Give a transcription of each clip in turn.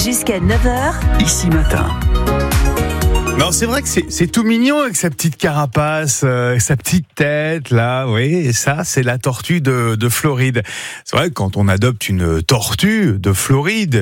Jusqu'à 9h. Ici Matin. Non, c'est vrai que c'est tout mignon avec sa petite carapace, sa petite tête, là, oui, et ça, c'est la tortue de Floride. C'est vrai que quand on adopte une tortue de Floride,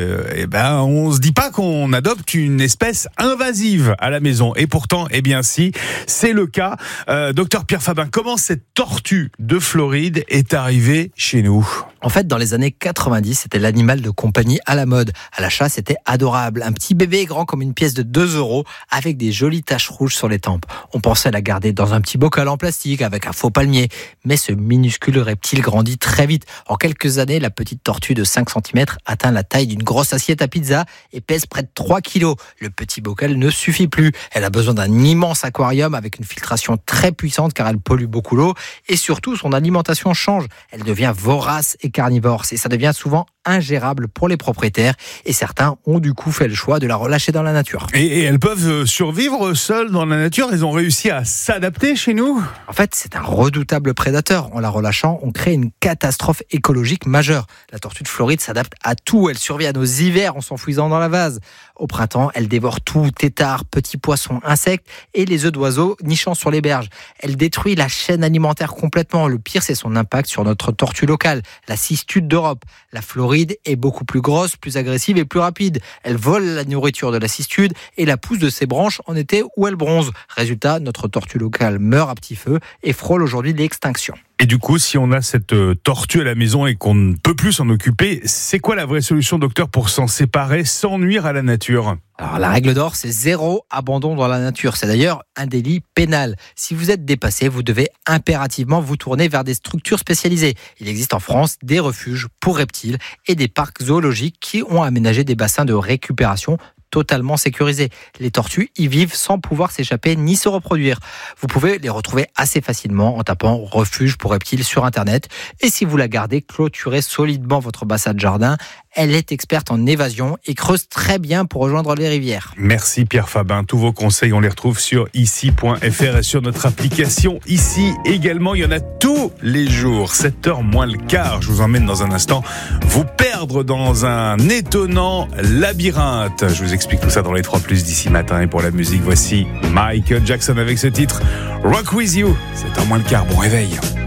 on se dit pas qu'on adopte une espèce invasive à la maison. Et pourtant, si, c'est le cas. Docteur Pierre Fabin, comment cette tortue de Floride est arrivée chez nous ? En fait, dans les années 90, c'était l'animal de compagnie à la mode. À l'achat, c'était adorable. Un petit bébé grand comme une pièce de 2 € avec des jolies taches rouges sur les tempes. On pensait la garder dans un petit bocal en plastique avec un faux palmier. Mais ce minuscule reptile grandit très vite. En quelques années, la petite tortue de 5 cm atteint la taille d'une grosse assiette à pizza et pèse près de 3 kg. Le petit bocal ne suffit plus. Elle a besoin d'un immense aquarium avec une filtration très puissante car elle pollue beaucoup l'eau. Et surtout, son alimentation change. Elle devient vorace et carnivore. Et ça devient souvent ingérable pour les propriétaires. Et certains ont du coup fait le choix de la relâcher dans la nature. Et elles peuvent survivre seules dans la nature ? Elles ont réussi à s'adapter chez nous ? En fait, c'est un redoutable prédateur. En la relâchant, on crée une catastrophe écologique majeure. La tortue de Floride s'adapte à tout. Elle survit à nos hivers en s'enfouissant dans la vase. Au printemps, elle dévore tout, têtards, petits poissons, insectes et les œufs d'oiseaux nichant sur les berges. Elle détruit la chaîne alimentaire complètement. Le pire, c'est son impact sur notre tortue locale, la cistude d'Europe. La Floride est beaucoup plus grosse, plus agressive et plus rapide. Elle vole la nourriture de la cistude et la pousse de ses branches en été où elle bronze. Résultat, notre tortue locale meurt à petit feu et frôle aujourd'hui l'extinction. Et du coup, si on a cette tortue à la maison et qu'on ne peut plus s'en occuper, c'est quoi la vraie solution, docteur, pour s'en séparer sans nuire à la nature ? Alors, la règle d'or, c'est 0 abandon dans la nature. C'est d'ailleurs un délit pénal. Si vous êtes dépassé, vous devez impérativement vous tourner vers des structures spécialisées. Il existe en France des refuges pour reptiles et des parcs zoologiques qui ont aménagé des bassins de récupération totalement sécurisés. Les tortues y vivent sans pouvoir s'échapper ni se reproduire. Vous pouvez les retrouver assez facilement en tapant refuge pour reptiles sur Internet. Et si vous la gardez, clôturez solidement votre bassin de jardin. Elle est experte en évasion et creuse très bien pour rejoindre les rivières. Merci Pierre Fabin. Tous vos conseils, on les retrouve sur ici.fr et sur notre application Ici également. Il y en a tous les jours, 7h moins le quart. Je vous emmène dans un instant vous perdre dans un étonnant labyrinthe. Je vous explique tout ça dans les 3 plus d'ici matin. Et pour la musique, voici Michael Jackson avec ce titre Rock With You. 7h moins le quart, bon réveil.